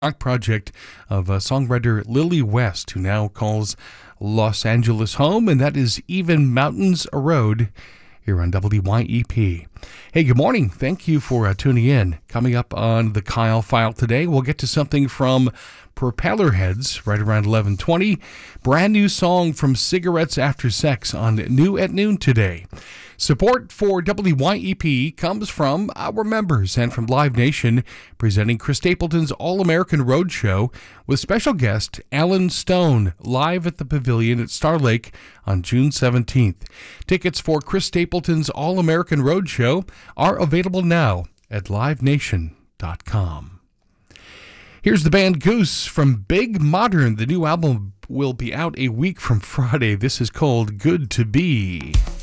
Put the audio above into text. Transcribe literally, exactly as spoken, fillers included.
rock project of uh, songwriter Lily West, who now calls Los Angeles home, and that is Even Mountains A Road here on W Y E P. Hey, good morning. Thank you for uh, tuning in. Coming up on the Kyle File today, we'll get to something from Propellerheads right around eleven twenty. Brand new song from Cigarettes After Sex on New at Noon today. Support for W Y E P comes from our members and from Live Nation, presenting Chris Stapleton's All-American Roadshow with special guest Alan Stone, live at the Pavilion at Star Lake on June seventeenth. Tickets for Chris Stapleton's All-American Roadshow are available now at live nation dot com. Here's the band Goose from Big Modern. The new album will be out a week from Friday. This is called Good to Be.